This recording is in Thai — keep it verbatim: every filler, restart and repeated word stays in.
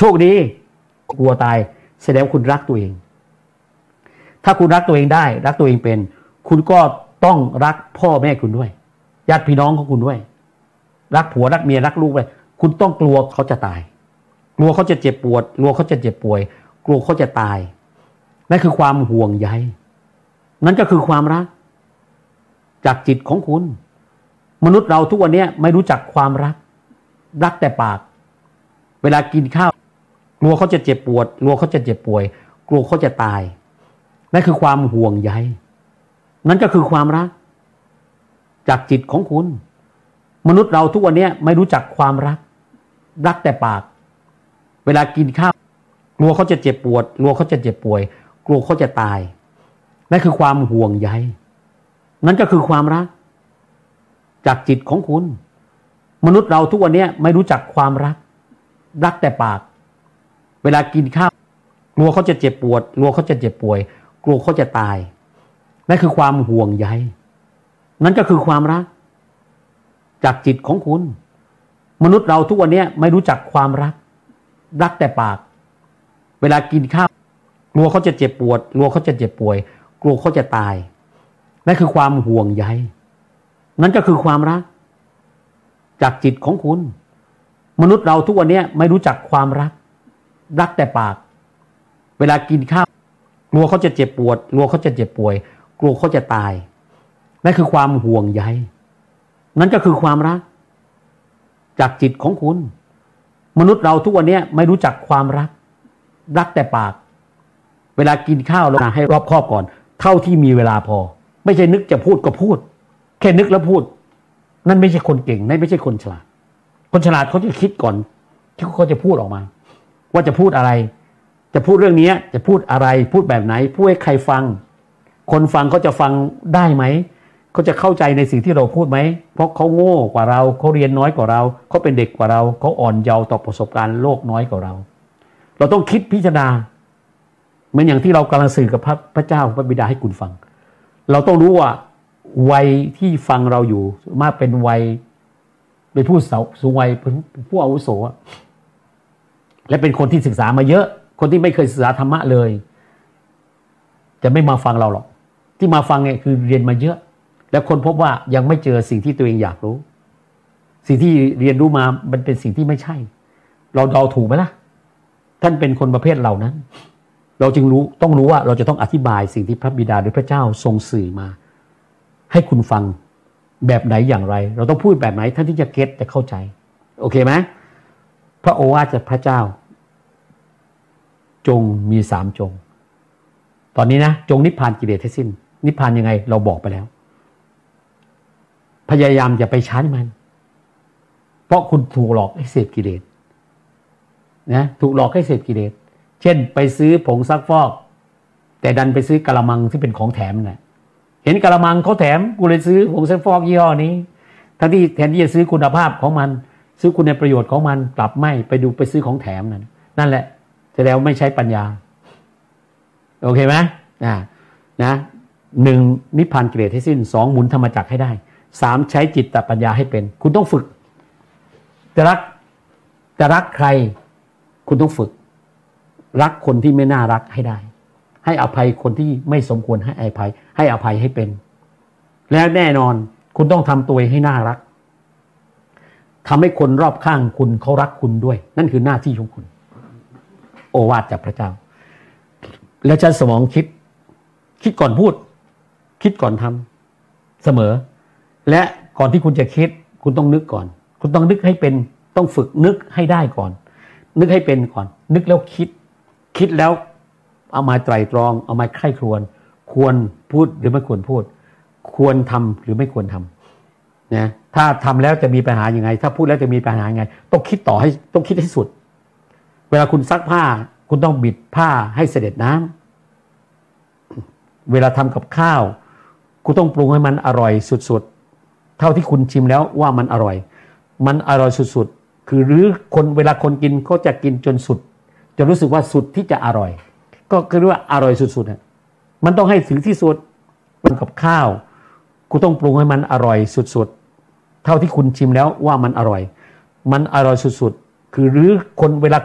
ชคดีกลัวตายแสดงว่าคุณรักตัวเองถ้าคุณรักตัวเองได้รักตัวเองเป็นคุณก็ต้องรักพ่อแม่คุณด้วยญาติพี่น้องของคุณด้วยรักผัวรักเมียรักลูกไปคุณต้องกลัวเขาจะตายกลัวเขาจะเจ็บปวดกลัวเขาจะเจ็บป่วยกลัวเขาจะตายนั่นคือความห่วงใยนั่นก็คือความรักจากจิตของคุณมนุษย์เราทุกวันนี้ไม่รู้จักความรักรักแต่ปากเวลากินข้าวกลัวเขาจะเจ็บปวดกลัวเขาจะเจ็บป่วยกลัวเขาจะตายนั่นคือความห่วงใยนั่นก็คือความรักจากจิตของคุณมนุษย์เราทุกวันนี้ไม่รู้จักความรักรักแต่ปากเวลากินข้าวกลัวเขาจะเจ็บปวดกลัวเขาจะเจ็บป่วยกลัวเขาจะตายนั่นคือความห่วงใยนั่นก็คือความรักจากจิตของคุณมนุษย์เราทุกวันนี้ไม่รู้จักความรักรักแต่ปากเวลากินข้าวกลัวเขาจะเจ็บปวดกลัวเขาจะเจ็บป่วยกลัวเขาจะตายนั่นคือความห่วงใยนั่นก็คือความรักจากจิตของคุณมนุษย์เราทุกวันนี้ไม่รู้จักความรักรักแต่ปากเวลากินข้าวกลัวเขาจะเจ็บปวดกลัวเขาจะเจ็บป่วยกลัวเขาจะตายนั่นคือความห่วงใยนั่นก็คือความรักจากจิตของคุณมนุษย์เราทุกวันนี้ไม่รู้จักความรักรักแต่ปากเวลากินข้าวกลัวเขาจะเจ็บปวดกลัวเขาจะเจ็บป่วยกลัวเขาจะตายนั่นคือความห่วงใยนั่นก็คือความรักจากจิตของคุณมนุษย์เราทุกวันนี้ไม่รู้จักความรักรักแต่ปากเวลากินข้าวเราให้รอบคอบก่อนเท่าที่มีเวลาพอไม่ใช่นึกจะพูดก็พูดแค่นึกแล้วพูดนั่นไม่ใช่คนเก่งนั่นไม่ใช่คนฉลาดคนฉลาดเขาจะคิดก่อนที่เขาจะพูดออกมาว่าจะพูดอะไรจะพูดเรื่องนี้จะพูดอะไรพูดแบบไหนพูดให้ใครฟังคนฟังเขาจะฟังได้ไหมเขาจะเข้าใจในสิ่งที่เราพูดไหมเพราะเขาโง่กว่าเราเขาเรียนน้อยกว่าเราเขาเป็นเด็กกว่าเราเขาอ่อนเยาว์ต่อประสบการณ์โลกน้อยกว่าเราเราต้องคิดพิจารณาเหมือนอย่างที่เรากำลังสื่อกับพระพระเจ้าพระบิดาให้คุณฟังเราต้องรู้ว่าวัยที่ฟังเราอยู่มากเป็นวัยเป็นผู้สูงวัยเป็นผู้อาวุโสและเป็นคนที่ศึกษามาเยอะคนที่ไม่เคยศึกษาธรรมะเลยจะไม่มาฟังเราหรอกที่มาฟังเนี่ยคือเรียนมาเยอะแล้วคนพบว่ายังไม่เจอสิ่งที่ตัวเองอยากรู้สิ่งที่เรียนรู้มามันเป็นสิ่งที่ไม่ใช่เราเดาถูกไหมล่ะท่านเป็นคนประเภทเหล่านั้นเราจึงรู้ต้องรู้ว่าเราจะต้องอธิบายสิ่งที่พระบิดาหรือพระเจ้าทรงสื่อมาให้คุณฟังแบบไหนอย่างไรเราต้องพูดแบบไหนท่านที่จะเก็ตจะเข้าใจโอเคไหมพระโอวาทจากพระเจ้าจงมีสามจงตอนนี้นะจงนิพพานกิเลสให้สิ้นนิพพานยังไงเราบอกไปแล้วพยายามอย่าไปช้ามันเพราะคุณถูกหลอกให้เสพกิเลสนะถูกหลอกให้เสพกิเลสเช่นไปซื้อผงซักฟอกแต่ดันไปซื้อกะละมังที่เป็นของแถมน่ะเห็นกะละมังเขาแถมกูเลยซื้อผงซักฟอกยี่ห้อนี้ทั้งที่แทนที่จะซื้อคุณภาพของมันซื้อคุณประโยชน์ของมันกลับไม่ไปดูไปซื้อของแถมนั่นนั่นแหละแสดงว่าไม่ใช้ปัญญาโอเคไหมอ่านะหนึ่งนิพพานกิเลสให้สิ้นสองหมุนธรรมจักรให้ได้สามใช้จิตตปัญญาให้เป็นคุณต้องฝึกจะรักจะรักใครคุณต้องฝึกรักคนที่ไม่น่ารักให้ได้ให้อภัยคนที่ไม่สมควรให้อภัยให้อภัยให้เป็นและแน่นอนคุณต้องทำตัวให้น่ารักทำให้คนรอบข้างคุณเขารักคุณด้วยนั่นคือหน้าที่ของคุณโอวาทจากพระเจ้าแล้วใช้สมองคิดคิดก่อนพูดคิดก่อนทำเสมอและก่อนที่คุณจะคิดคุณต้องนึกก่อนคุณต้องนึกให้เป็นต้องฝึกนึกให้ได้ก่อนนึกให้เป็นก่อนนึกแล้วคิดคิดแล้วเอามาไตร่ตรองเอามาไข้ครวญควรพูดหรือไม่ควรพูดควรทำหรือไม่ควรทำนะถ้าทำแล้วจะมีปัญหายังไงถ้าพูดแล้วจะมีปัญหายังไงต้องคิดต่อให้ต้องคิดให้สุดเวลาคุณซักผ้าคุณต้องบิดผ้าให้เสด็จน้ำเวลาทำกับข้าวคุณต้องปรุงให้มันอร่อยสุดๆเท่าที่คุณชิมแล้วว่ามันอร่อยมันอร่อยสุดๆคือหรือคนเวลาคนกินเขาจะกินจนสุดจนรู้สึกว่าสุดที่จะอร่อยก็คือว่าอร่อยสุดๆอ่ะมันต้องให้ถึงที่สุดมันกับข้าวคุณต้องปรุงให้มันอร่อยสุดๆเท่าที่คุณชิมแล้วว่ามันอร่อยมันอร่อยสุดๆคือหรือคนเวลา